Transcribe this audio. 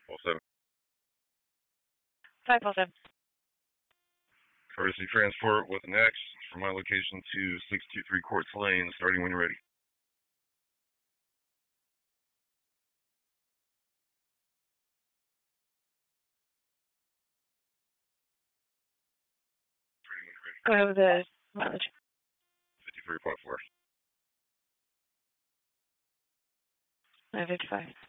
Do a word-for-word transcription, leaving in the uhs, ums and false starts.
All seven. five four seven. Courtesy transport with an X from my location to six two three Quartz Lane, starting when you're ready. Go ahead with the mileage. fifty-three point four. nine fifty-five.